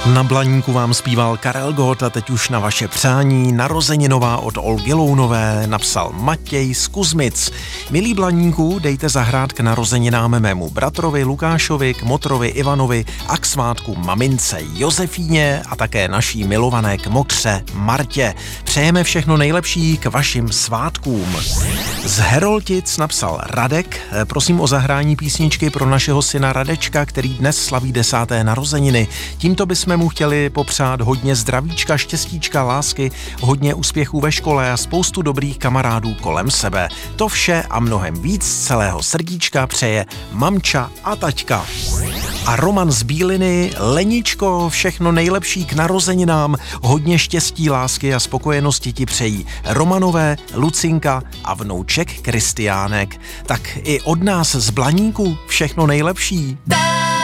Na Blaníku vám zpíval Karel Gott a teď už na vaše přání narozeninová od Olgy Lounové napsal Matěj z Kuzmic. Milí Blaníku, dejte zahrát k narozeninám mému bratrovi Lukášovi, k motrovi Ivanovi a k svátku mamince Josefíně a také naší milované kmotře Martě. Přejeme všechno nejlepší k vašim svátkům. Z Heroltic napsal Radek. Prosím o zahrání písničky pro našeho syna Radečka, který dnes slaví 10. narozeniny. Tímto bychom mu chtěli popřát hodně zdravíčka, štěstíčka, lásky, hodně úspěchů ve škole a spoustu dobrých kamarádů kolem sebe. To vše a mnohem víc z celého srdíčka přeje mamča a taťka. A Roman z Bíliny, Leničko, všechno nejlepší k narozeninám, hodně štěstí, lásky a spokojenosti ti přejí Romanové, Lucinka a vnouček Kristiánek. Tak i od nás z Blaníku všechno nejlepší.